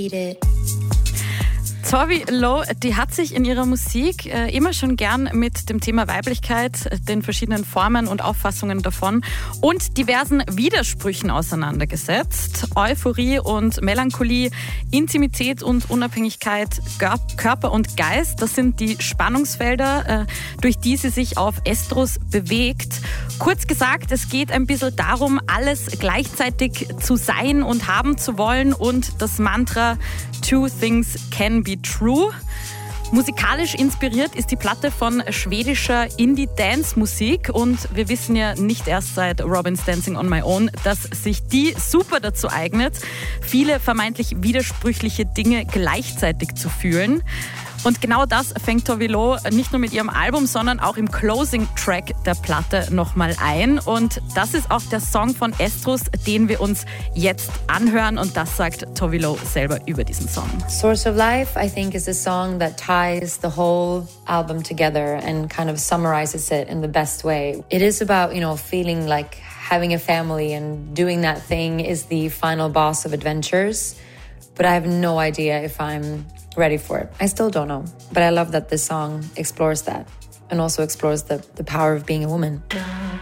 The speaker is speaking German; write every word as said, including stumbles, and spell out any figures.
Tove Lo, die hat sich in ihrer Musik äh, immer schon gern mit dem Thema Weiblichkeit, den verschiedenen Formen und Auffassungen davon und diversen Widersprüchen auseinandergesetzt. Euphorie und Melancholie, Intimität und Unabhängigkeit, Gör- Körper und Geist, das sind die Spannungsfelder, äh, durch die sie sich auf Estros bewegt. Kurz gesagt, es geht ein bisschen darum, alles gleichzeitig zu sein und haben zu wollen und das Mantra Two things can be true. Musikalisch inspiriert ist die Platte von schwedischer Indie-Dance-Musik und wir wissen ja nicht erst seit Robin's Dancing on My Own, dass sich die super dazu eignet, viele vermeintlich widersprüchliche Dinge gleichzeitig zu fühlen. Und genau das fängt Tove Lo nicht nur mit ihrem Album, sondern auch im Closing-Track der Platte nochmal ein. Und das ist auch der Song von Estros, den wir uns jetzt anhören. Und das sagt Tove Lo selber über diesen Song. Source of Life, I think, is a song that ties the whole album together and kind of summarizes it in the best way. It is about, you know, feeling like having a family and doing that thing is the final boss of adventures. But I have no idea if I'm ready for it. I still don't know. But I love that this song explores that and also explores the, the power of being a woman.